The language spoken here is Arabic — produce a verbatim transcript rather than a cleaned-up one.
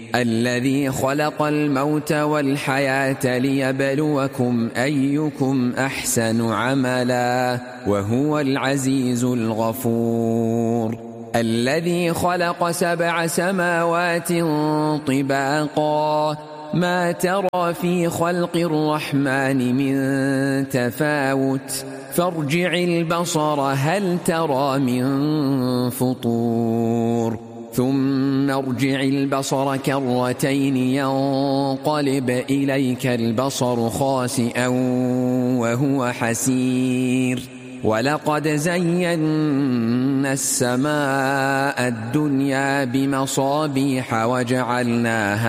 الذي خلق الموت والحياة ليبلوكم أيكم أحسن عملا وهو العزيز الغفور. الذي خلق سبع سماوات طباقا ما ترى في خلق الرحمن من تفاوت فارجع البصر هل ترى من فطور ثم ارجع البصر كرتين ينقلب إليك البصر خاسئا وهو حسير ولقد زينا السماء الدنيا بمصابيح وجعلناها